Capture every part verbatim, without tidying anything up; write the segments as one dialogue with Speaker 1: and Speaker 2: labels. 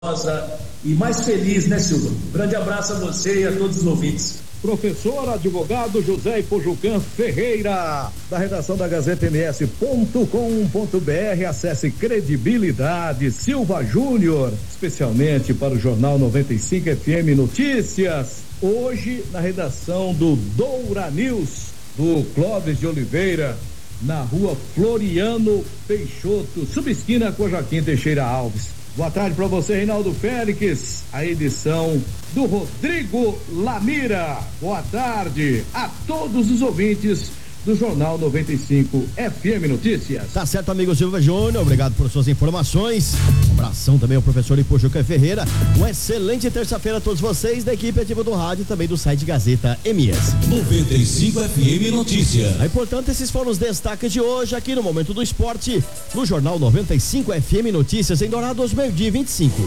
Speaker 1: e mais feliz, né, Silva? Um grande abraço a você e a todos os ouvintes.
Speaker 2: Professor advogado José Ipojucan Ferreira, da redação da Gazeta M S ponto com ponto B R, acesse Credibilidade Silva Júnior, especialmente para o Jornal noventa e cinco F M Notícias. Hoje, na redação do Doura News, do Clóvis de Oliveira, na rua Floriano Peixoto, subesquina com Joaquim Teixeira Alves. Boa tarde para você, Reinaldo Félix. A edição do Rodrigo Lamira. Boa tarde a todos os ouvintes do Jornal noventa e cinco F M Notícias.
Speaker 3: Tá certo, amigo Silva Júnior, obrigado por suas informações. Um abração também ao professor Ipojucan Ferreira. Uma excelente terça-feira a todos vocês da equipe ativa do rádio e também do site Gazeta M S.
Speaker 4: noventa e cinco F M Notícias.
Speaker 3: É importante, esses foram os destaques de hoje aqui no Momento do Esporte, no Jornal noventa e cinco F M Notícias, em Dourados, meio-dia e vinte e cinco.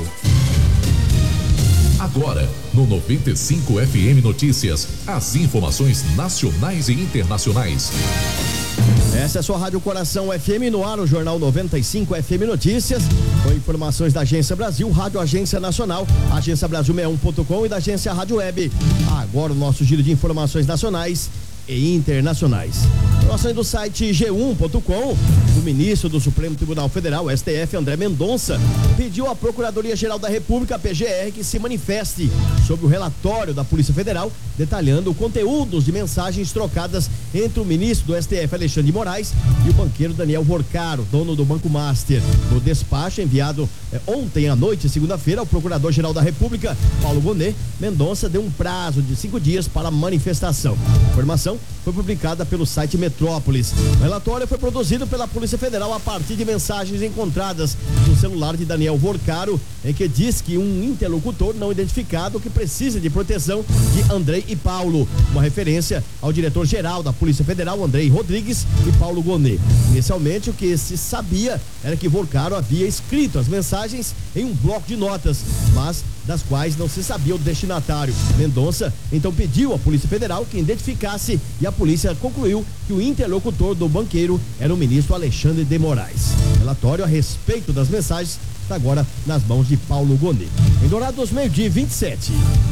Speaker 4: Agora, no noventa e cinco F M Notícias, as informações nacionais e internacionais.
Speaker 3: Essa é a sua Rádio Coração F M, no ar, o Jornal noventa e cinco F M Notícias, com informações da Agência Brasil, Rádio Agência Nacional, Agência Brasil sessenta e um ponto com e da Agência Rádio Web. Agora o nosso giro de informações nacionais e internacionais. Informações do site G um ponto com. O ministro do Supremo Tribunal Federal, S T F, André Mendonça, pediu à Procuradoria-Geral da República, P G R, que se manifeste sobre o relatório da Polícia Federal, detalhando o conteúdo de mensagens trocadas entre o ministro do S T F, Alexandre de Moraes, e o banqueiro Daniel Worcaro, dono do Banco Master. No despacho enviado eh, ontem à noite, segunda-feira, ao Procurador-Geral da República, Paulo Gonet, Mendonça deu um prazo de cinco dias para a manifestação. A informação foi publicada pelo site Metrópolis. O relatório foi produzido pela Polícia Federal a partir de mensagens encontradas no celular de Daniel Worcaro, em que diz que um interlocutor não identificado que precisa de proteção de Andrei e Paulo, uma referência ao diretor-geral da Polícia Federal, Andrei Rodrigues, e Paulo Gonet. Inicialmente, o que se sabia era que Worcaro havia escrito as mensagens em um bloco de notas, mas das quais não se sabia o destinatário. Mendonça então pediu à Polícia Federal que identificasse, e a polícia concluiu que o interlocutor do banqueiro era o ministro Alexandre de Moraes. Relatório a respeito das mensagens está agora nas mãos de Paulo Gonet. Em Dourados, meio-dia e vinte e sete.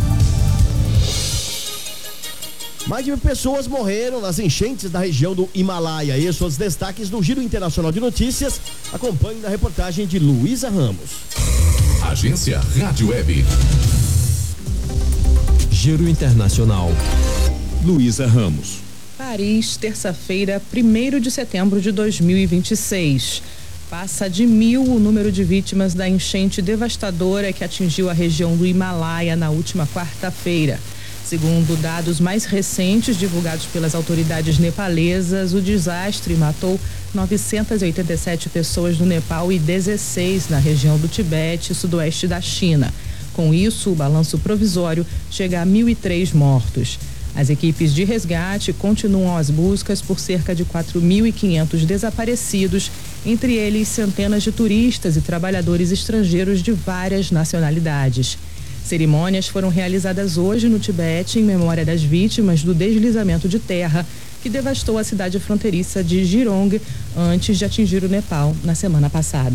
Speaker 3: Mais de mil pessoas morreram nas enchentes da região do Himalaia. Esses são os destaques do Giro Internacional de Notícias. Acompanhe na reportagem de Luísa Ramos.
Speaker 4: Agência Rádio Web.
Speaker 5: Giro Internacional. Luísa Ramos.
Speaker 6: Paris, terça-feira, primeiro de setembro de dois mil e vinte e seis. Passa de mil o número de vítimas da enchente devastadora que atingiu a região do Himalaia na última quarta-feira. Segundo dados mais recentes divulgados pelas autoridades nepalesas, o desastre matou novecentas e oitenta e sete pessoas no Nepal e dezesseis na região do Tibete, sudoeste da China. Com isso, o balanço provisório chega a mil e três mortos. As equipes de resgate continuam as buscas por cerca de quatro mil e quinhentos desaparecidos, entre eles centenas de turistas e trabalhadores estrangeiros de várias nacionalidades. Cerimônias foram realizadas hoje no Tibete em memória das vítimas do deslizamento de terra que devastou a cidade fronteiriça de Jirong antes de atingir o Nepal na semana passada.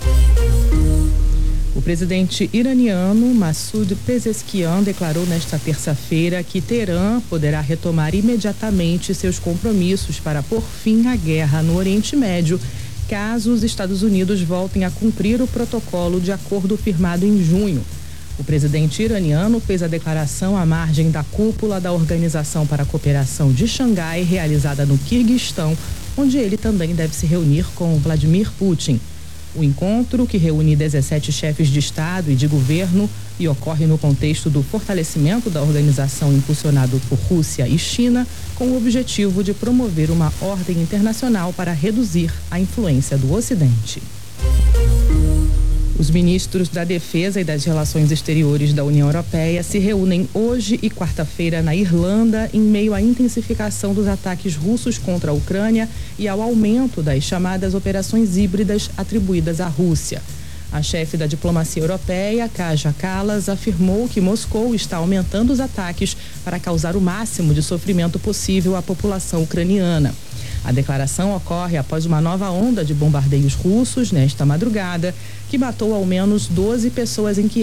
Speaker 6: O presidente iraniano Massoud Pezeshkian declarou nesta terça-feira que Teherã poderá retomar imediatamente seus compromissos para pôr fim à guerra no Oriente Médio, caso os Estados Unidos voltem a cumprir o protocolo de acordo firmado em junho. O presidente iraniano fez a declaração à margem da cúpula da Organização para a Cooperação de Xangai, realizada no Quirguistão, onde ele também deve se reunir com Vladimir Putin. O encontro, que reúne dezessete chefes de Estado e de governo e ocorre no contexto do fortalecimento da organização impulsionado por Rússia e China, com o objetivo de promover uma ordem internacional para reduzir a influência do Ocidente. Os ministros da Defesa e das Relações Exteriores da União Europeia se reúnem hoje e quarta-feira na Irlanda, em meio à intensificação dos ataques russos contra a Ucrânia e ao aumento das chamadas operações híbridas atribuídas à Rússia. A chefe da diplomacia europeia, Kaja Kallas, afirmou que Moscou está aumentando os ataques para causar o máximo de sofrimento possível à população ucraniana. A declaração ocorre após uma nova onda de bombardeios russos nesta madrugada, que matou ao menos doze pessoas em Kiev.